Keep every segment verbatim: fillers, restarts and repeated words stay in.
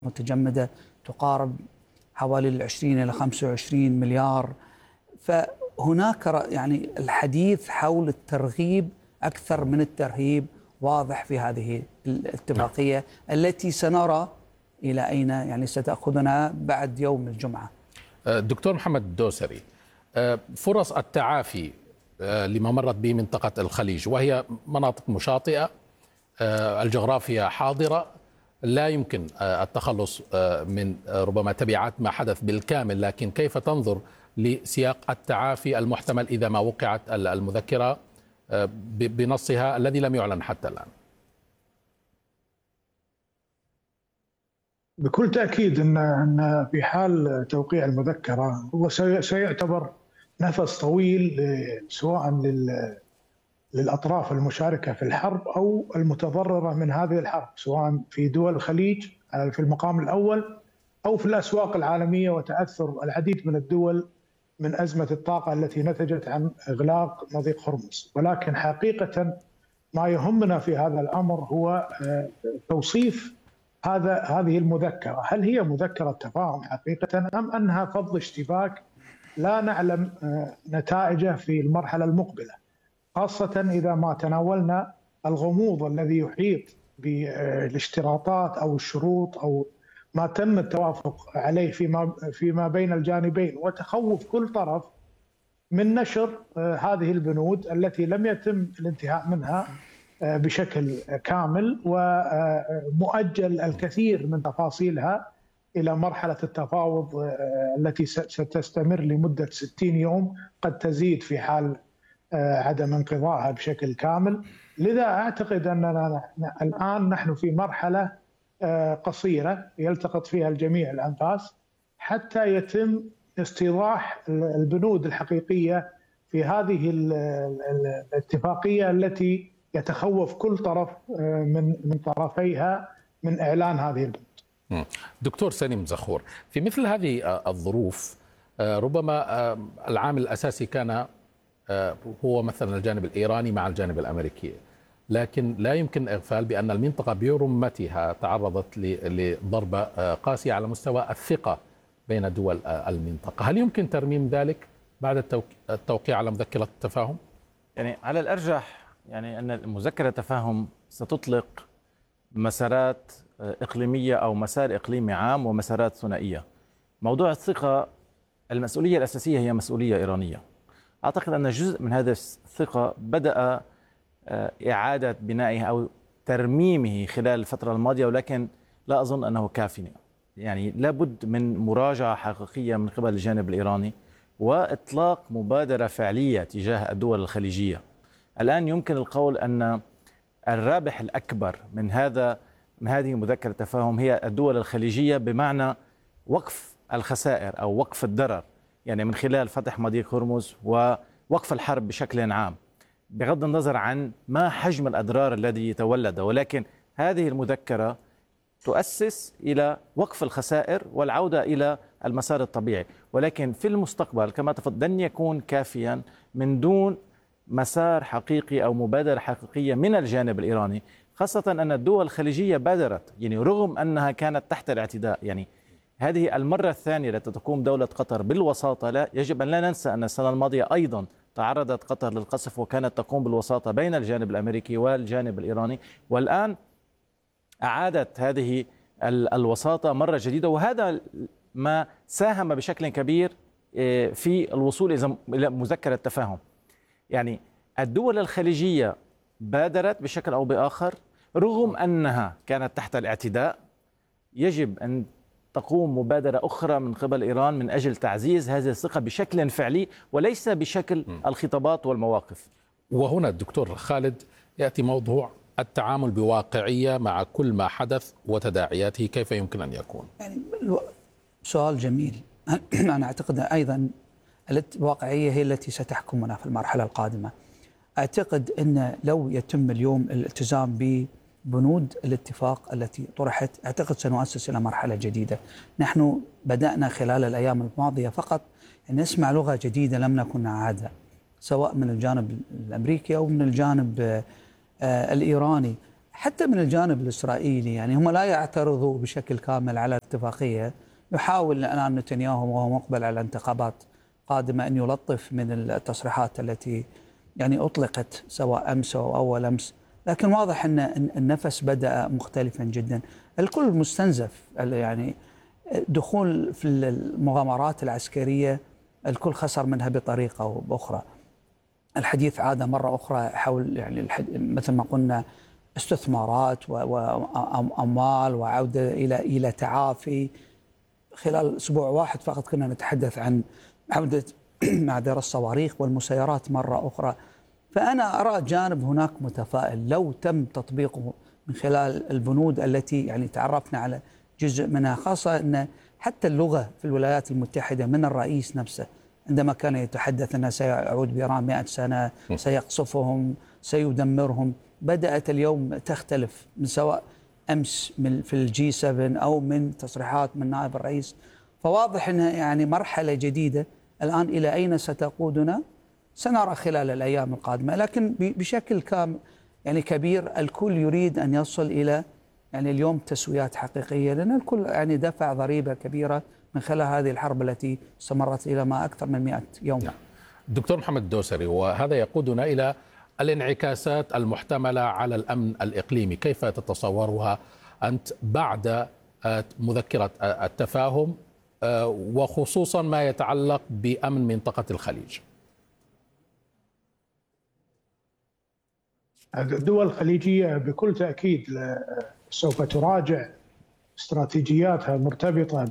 متجمدة تقارب حوالي العشرين إلى خمسة وعشرين مليار. فهناك يعني الحديث حول الترغيب أكثر من الترهيب واضح في هذه الاتفاقية التي سنرى إلى أين يعني ستأخذنا بعد يوم الجمعة. دكتور محمد الدوسري، فرص التعافي لما مرت به منطقة الخليج وهي مناطق مشاطئة، الجغرافيا حاضرة، لا يمكن التخلص من ربما تبعات ما حدث بالكامل، لكن كيف تنظر لسياق التعافي المحتمل إذا ما وقعت المذكرة بنصها الذي لم يعلن حتى الآن؟ بكل تأكيد أن أن في حال توقيع المذكرة هو سيعتبر نفس طويل سواء للأطراف المشاركة في الحرب أو المتضررة من هذه الحرب، سواء في دول الخليج في المقام الأول أو في الأسواق العالمية وتأثر العديد من الدول من أزمة الطاقة التي نتجت عن إغلاق مضيق هرمز. ولكن حقيقة ما يهمنا في هذا الأمر هو توصيف هذا هذه المذكرة، هل هي مذكرة تفاهم حقيقة أم أنها فض اشتباك لا نعلم نتائجه في المرحلة المقبلة، خاصة إذا ما تناولنا الغموض الذي يحيط بالاشتراطات أو الشروط أو ما تم التوافق عليه فيما فيما بين الجانبين، وتخوف كل طرف من نشر هذه البنود التي لم يتم الانتهاء منها بشكل كامل، ومؤجل الكثير من تفاصيلها إلى مرحلة التفاوض التي ستستمر لمدة ستين يوم، قد تزيد في حال عدم انقضائها بشكل كامل. لذا أعتقد أننا الآن نحن في مرحلة قصيرة يلتقط فيها الجميع الأنفاس حتى يتم استيضاح البنود الحقيقية في هذه الاتفاقية التي يتخوف كل طرف من من طرفيها من إعلان هذه البنود. دكتور سليم زخور، في مثل هذه الظروف ربما العامل الأساسي كان هو مثلا الجانب الإيراني مع الجانب الأمريكي، لكن لا يمكن الإغفال بأن المنطقة برمتها تعرضت لضربة قاسية على مستوى الثقة بين دول المنطقة. هل يمكن ترميم ذلك بعد التوقيع على مذكرة التفاهم؟ يعني على الأرجح يعني أن مذكرة التفاهم ستطلق مسارات إقليمية أو مسار إقليمي عام ومسارات ثنائية. موضوع الثقة المسؤولية الأساسية هي مسؤولية إيرانية. أعتقد أن جزء من هذا الثقة بدأ إعادة بنائه أو ترميمه خلال الفترة الماضية، ولكن لا أظن أنه كافٍ. يعني لابد من مراجعة حقيقية من قبل الجانب الإيراني وإطلاق مبادرة فعلية تجاه الدول الخليجية. الآن يمكن القول أن الرابح الأكبر من هذا من هذه مذكرة التفاهم هي الدول الخليجية، بمعنى وقف الخسائر أو وقف الضرر، يعني من خلال فتح مضيق هرمز ووقف الحرب بشكل عام، بغض النظر عن ما حجم الأضرار الذي يتولد. ولكن هذه المذكرة تؤسس إلى وقف الخسائر والعودة إلى المسار الطبيعي، ولكن في المستقبل كما تفضل لن يكون كافيا من دون مسار حقيقي أو مبادرة حقيقية من الجانب الإيراني، خاصة أن الدول الخليجية بادرت، يعني رغم أنها كانت تحت الاعتداء. يعني هذه المرة الثانية التي تقوم دولة قطر بالوساطة. لا يجب أن لا ننسى أن السنة الماضية أيضا تعرضت قطر للقصف وكانت تقوم بالوساطة بين الجانب الأمريكي والجانب الإيراني، والآن أعادت هذه الوساطة مرة جديدة، وهذا ما ساهم بشكل كبير في الوصول إلى مذكرة التفاهم. يعني الدول الخليجية بادرت بشكل أو بآخر رغم أنها كانت تحت الاعتداء. يجب أن تقوم مبادرة أخرى من قبل إيران من أجل تعزيز هذه الثقة بشكل فعلي وليس بشكل الخطابات والمواقف. وهنا الدكتور خالد يأتي موضوع التعامل بواقعية مع كل ما حدث وتداعياته، كيف يمكن أن يكون؟ يعني سؤال جميل. أنا أعتقد أيضا الواقعية هي التي ستحكمنا في المرحلة القادمة. أعتقد أن لو يتم اليوم الالتزام ببنود الاتفاق التي طرحت، أعتقد سنؤسس إلى مرحلة جديدة. نحن بدأنا خلال الأيام الماضية فقط أن نسمع لغة جديدة لم نكن نعهدها، سواء من الجانب الأمريكي أو من الجانب الإيراني، حتى من الجانب الإسرائيلي، يعني هم لا يعترضوا بشكل كامل على الاتفاقية. يحاول الآن نتنياهو وهو مقبل على انتخابات قادمة أن يلطف من التصريحات التي يعني أطلقت سواء أمس أو أول أمس، لكن واضح أن النفس بدأ مختلفا جدا. الكل مستنزف، يعني دخول في المغامرات العسكرية الكل خسر منها بطريقة أو بأخرى. الحديث عاد مرة أخرى حول يعني مثل ما قلنا استثمارات وأموال وعودة إلى إلى تعافي. خلال أسبوع واحد فقط كنا نتحدث عن عودة معدر الصواريخ والمسيرات مرة أخرى. فأنا أرى جانب هناك متفائل لو تم تطبيقه من خلال البنود التي يعني تعرفنا على جزء منها، خاصة أن حتى اللغة في الولايات المتحدة من الرئيس نفسه عندما كان يتحدث أنه سيعود بإيران مئة سنة، سيقصفهم، سيدمرهم، بدأت اليوم تختلف، من سواء أمس من في الجي سبعة أو من تصريحات من نائب الرئيس. فواضح أنها يعني مرحلة جديدة. الآن إلى أين ستقودنا سنرى خلال الأيام القادمة، لكن بشكل كامل يعني كبير الكل يريد أن يصل إلى يعني اليوم تسويات حقيقية، لأن الكل يعني دفع ضريبة كبيرة من خلال هذه الحرب التي استمرت إلى ما أكثر من مئة يوم. نعم. دكتور محمد الدوسري، وهذا يقودنا إلى الانعكاسات المحتملة على الأمن الإقليمي، كيف تتصورها أنت بعد مذكرة التفاهم وخصوصا ما يتعلق بأمن منطقة الخليج؟ الدول الخليجية بكل تأكيد سوف تراجع استراتيجياتها المرتبطة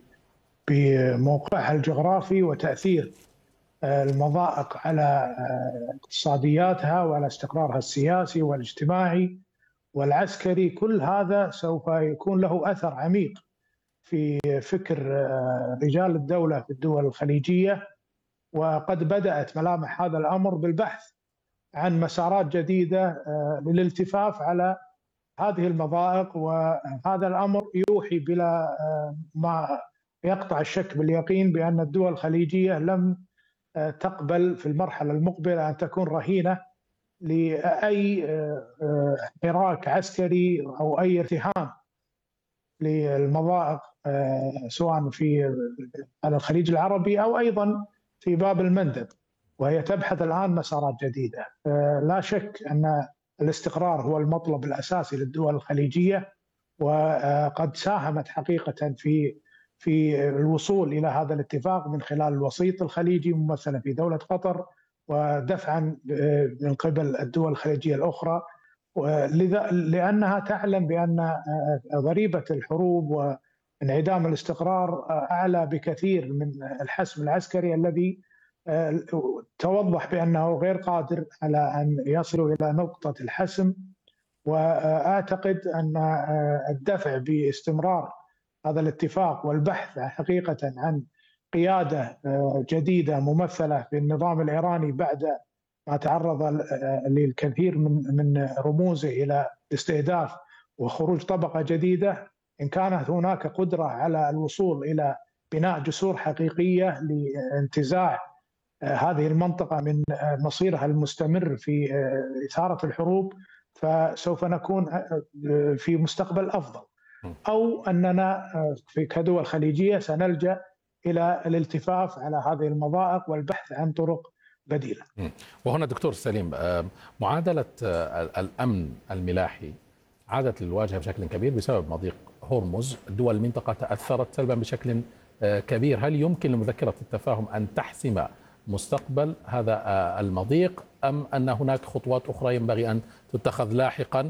بموقعها الجغرافي وتأثير المضائق على اقتصادياتها وعلى استقرارها السياسي والاجتماعي والعسكري. كل هذا سوف يكون له أثر عميق في فكر رجال الدولة في الدول الخليجية، وقد بدأت ملامح هذا الأمر بالبحث عن مسارات جديدة للالتفاف على هذه المضائق. وهذا الأمر يوحي بلا ما يقطع الشك باليقين بأن الدول الخليجية لم تقبل في المرحلة المقبلة أن تكون رهينة لأي حراك عسكري أو أي ارتهان للمضائق سواء في على الخليج العربي أو أيضا في باب المندب، وهي تبحث الآن مسارات جديدة. لا شك أن الاستقرار هو المطلب الأساسي للدول الخليجية، وقد ساهمت حقيقة في في الوصول إلى هذا الاتفاق من خلال الوسيط الخليجي ممثلا في دولة قطر، ودفعا من قبل الدول الخليجية الأخرى، لأنها تعلم بأن ضريبة الحروب وانعدام الاستقرار أعلى بكثير من الحسم العسكري الذي توضح بأنه غير قادر على أن يصلوا إلى نقطة الحسم. وأعتقد أن الدفع باستمرار هذا الاتفاق والبحث حقيقة عن قيادة جديدة ممثلة في النظام الإيراني بعد ما تعرض للكثير من من رموزه إلى استهداف وخروج طبقة جديدة، إن كانت هناك قدرة على الوصول إلى بناء جسور حقيقية لانتزاع هذه المنطقة من مصيرها المستمر في إثارة الحروب، فسوف نكون في مستقبل أفضل. أو أننا في كدول خليجية سنلجأ إلى الالتفاف على هذه المضائق والبحث عن طرق بديلة. وهنا دكتور سليم، معادلة الأمن الملاحي عادت للواجهة بشكل كبير بسبب مضيق هرمز. دول المنطقة تأثرت سلبا بشكل كبير. هل يمكن لمذكرة التفاهم أن تحسم مستقبل هذا المضيق، أم أن هناك خطوات أخرى ينبغي أن تتخذ لاحقا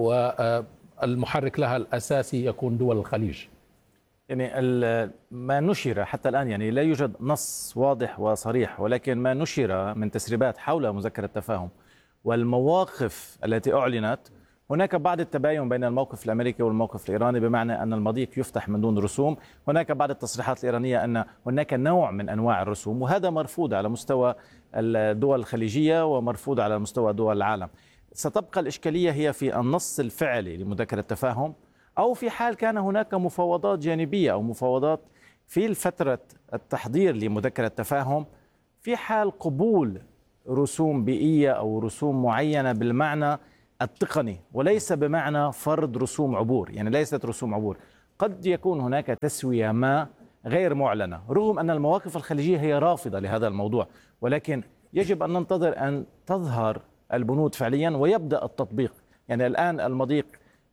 والمحرك لها الأساسي يكون دول الخليج؟ يعني ما نشر حتى الآن، يعني لا يوجد نص واضح وصريح، ولكن ما نشر من تسريبات حول مذكرة التفاهم والمواقف التي أعلنت، هناك بعض التباين بين الموقف الأمريكي والموقف الإيراني، بمعنى أن المضيق يفتح من دون رسوم. هناك بعض التصريحات الإيرانية أن هناك نوع من أنواع الرسوم، وهذا مرفوض على مستوى الدول الخليجية ومرفوض على مستوى دول العالم. ستبقى الإشكالية هي في النص الفعلي لمذكرة التفاهم، أو في حال كان هناك مفاوضات جانبية أو مفاوضات في فترة التحضير لمذكرة التفاهم، في حال قبول رسوم بيئية أو رسوم معينة بالمعنى التقني وليس بمعنى فرض رسوم عبور، يعني ليست رسوم عبور. قد يكون هناك تسوية ما غير معلنة رغم أن المواقف الخليجية هي رافضة لهذا الموضوع، ولكن يجب أن ننتظر أن تظهر البنود فعليا ويبدأ التطبيق. يعني الآن المضيق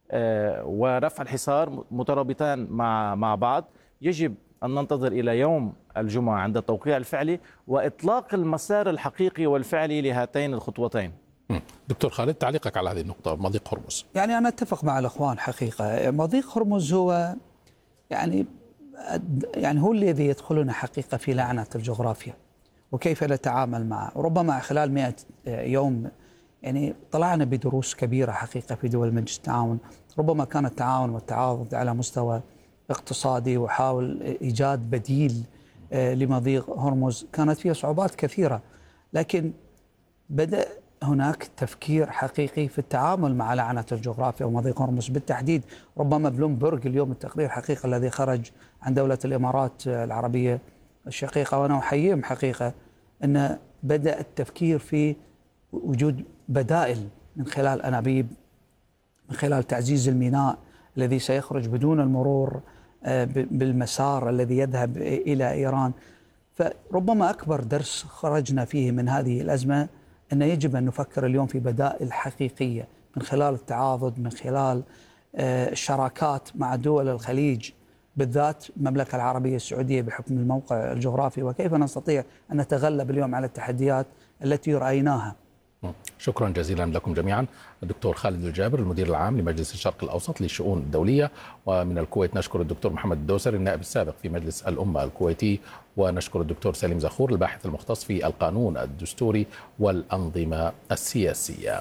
ورفع الحصار مترابطان مع مع بعض، يجب أن ننتظر إلى يوم الجمعة عند التوقيع الفعلي وإطلاق المسار الحقيقي والفعلي لهاتين الخطوتين. دكتور خالد، تعليقك على هذه النقطة، مضيق هرمز. يعني أنا أتفق مع الأخوان حقيقة. مضيق هرمز هو يعني يعني هو الذي يدخلنا حقيقة في لعنة الجغرافيا وكيف نتعامل معه. ربما خلال مئة يوم يعني طلعنا بدروس كبيرة حقيقة في دول مجلس التعاون. ربما كان التعاون والتعاضد على مستوى اقتصادي وحاول إيجاد بديل لمضيق هرمز كانت فيها صعوبات كثيرة، لكن بدأ هناك تفكير حقيقي في التعامل مع لعنة الجغرافيا ومضيق هرمز بالتحديد. ربما بلومبرج اليوم التقرير حقيقة الذي خرج عن دولة الإمارات العربية الشقيقة، وأنا أحييهم حقيقة، أن بدأ التفكير في وجود بدائل من خلال أنابيب، من خلال تعزيز الميناء الذي سيخرج بدون المرور بالمسار الذي يذهب إلى إيران. فربما أكبر درس خرجنا فيه من هذه الأزمة أن يجب أن نفكر اليوم في بدائل حقيقية من خلال التعاضد، من خلال الشراكات مع دول الخليج، بالذات المملكة العربية السعودية بحكم الموقع الجغرافي، وكيف نستطيع أن نتغلب اليوم على التحديات التي رأيناها. شكرا جزيلا لكم جميعا. الدكتور خالد الجابر المدير العام لمجلس الشرق الأوسط للشؤون الدولية، ومن الكويت نشكر الدكتور محمد الدوسري النائب السابق في مجلس الأمة الكويتي، ونشكر الدكتور سليم زخور الباحث المختص في القانون الدستوري والأنظمة السياسية.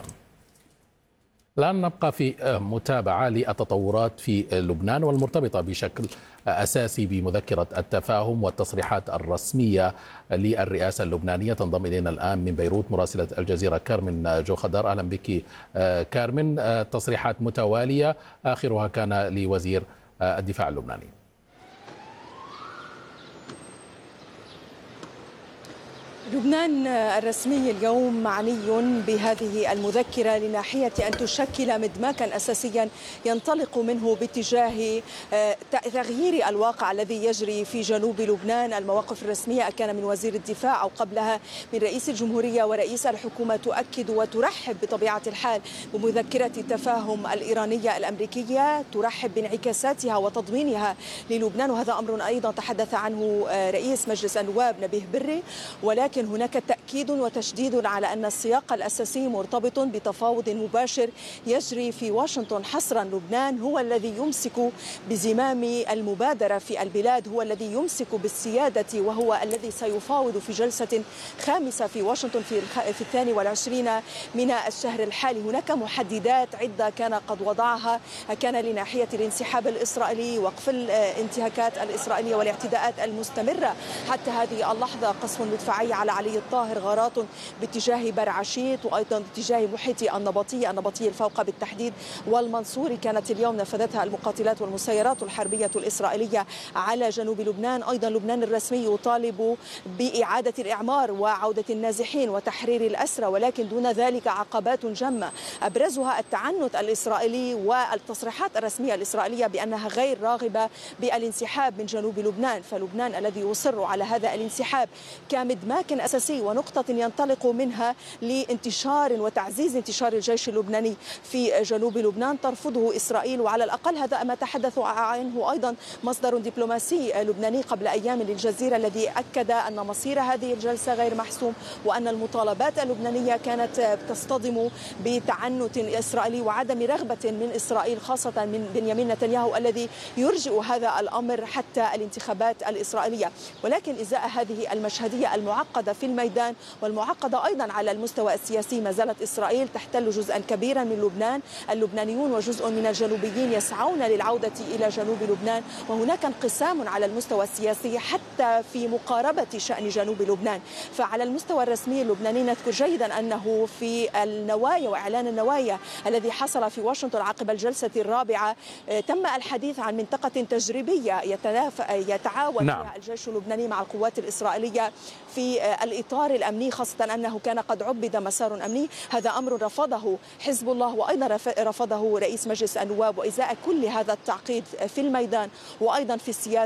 الآن نبقى في متابعة للتطورات في لبنان والمرتبطة بشكل أساسي بمذكرة التفاهم والتصريحات الرسمية للرئاسة اللبنانية. تنضم إلينا الآن من بيروت مراسلة الجزيرة كارمن جوخدار. أهلا بك كارمن. تصريحات متوالية آخرها كان لوزير الدفاع اللبناني. لبنان الرسمي اليوم معني بهذه المذكرة لناحية أن تشكل مدماكا أساسيا ينطلق منه باتجاه تغيير الواقع الذي يجري في جنوب لبنان. المواقف الرسمية كان من وزير الدفاع أو قبلها من رئيس الجمهورية ورئيس الحكومة تؤكد وترحب بطبيعة الحال بمذكرة التفاهم الإيرانية الأمريكية، ترحب بانعكاساتها وتضمينها للبنان، وهذا أمر أيضا تحدث عنه رئيس مجلس النواب نبيه بري. ولكن لكن هناك تأكيد وتشديد على أن السياق الأساسي مرتبط بتفاوض مباشر يجري في واشنطن. حصرا لبنان هو الذي يمسك بزمام المبادرة في البلاد، هو الذي يمسك بالسيادة، وهو الذي سيفاوض في جلسة خامسة في واشنطن في في الثاني والعشرين من الشهر الحالي. هناك محددات عدة كان قد وضعها، كان لناحية الانسحاب الإسرائيلي، وقف الانتهاكات الإسرائيلية والاعتداءات المستمرة حتى هذه اللحظة، قصف مدفعي على علي الطاهر، غارات باتجاه برعشيت وأيضا باتجاه محيط النبطية النبطية الفوقة بالتحديد والمنصوري. كانت اليوم نفذتها المقاتلات والمسيرات الحربية الإسرائيلية على جنوب لبنان. أيضا لبنان الرسمي يطالب بإعادة الإعمار وعودة النازحين وتحرير الأسرى، ولكن دون ذلك عقبات جمة أبرزها التعنت الإسرائيلي والتصريحات الرسمية الإسرائيلية بأنها غير راغبة بالانسحاب من جنوب لبنان. فلبنان الذي يصر على هذا الانسحاب كمدماك أساسي ونقطة ينطلق منها لانتشار وتعزيز انتشار الجيش اللبناني في جنوب لبنان ترفضه إسرائيل، وعلى الأقل هذا ما تحدث عنه أيضا مصدر دبلوماسي لبناني قبل أيام للجزيرة، الذي أكد أن مصير هذه الجلسة غير محسوم، وأن المطالبات اللبنانية كانت تصطدم بتعنت إسرائيلي وعدم رغبة من إسرائيل، خاصة من بنيامين نتنياهو الذي يرجئ هذا الأمر حتى الانتخابات الإسرائيلية. ولكن إزاء هذه المشهدية المعقدة في الميدان والمعقدة أيضا على المستوى السياسي، ما زالت إسرائيل تحتل جزءا كبيرا من لبنان. اللبنانيون وجزء من الجنوبيين يسعون للعودة إلى جنوب لبنان، وهناك انقسام على المستوى السياسي حتى في مقاربة شأن جنوب لبنان. فعلى المستوى الرسمي اللبناني نذكر جيدا أنه في النوايا وإعلان النوايا الذي حصل في واشنطن عقب الجلسة الرابعة تم الحديث عن منطقة تجريبية يتعاون نعم. فيها الجيش اللبناني مع القوات الإسرائيلية في الإطار الأمني، خاصة أنه كان قد عبد مسار أمني. هذا أمر رفضه حزب الله وأيضا رفضه رئيس مجلس النواب، وإزاء كل هذا التعقيد في الميدان وأيضا في السياسة